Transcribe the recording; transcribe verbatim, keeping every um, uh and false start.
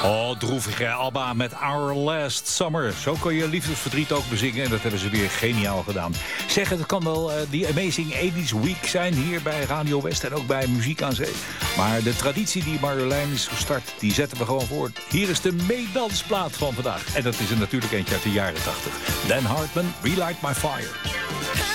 Oh, droevige ABBA met Our Last Summer. Zo kun je liefdesverdriet ook bezingen en dat hebben ze weer geniaal gedaan. Zeg, het kan wel uh, die Amazing eighties Week zijn hier bij Radio West en ook bij Muziek aan Zee. Maar de traditie die Marjolein is gestart, die zetten we gewoon voort. Hier is de meedansplaat van vandaag. En dat is er natuurlijk eentje uit de jaren tachtig. Dan Hartman, Relight My Fire.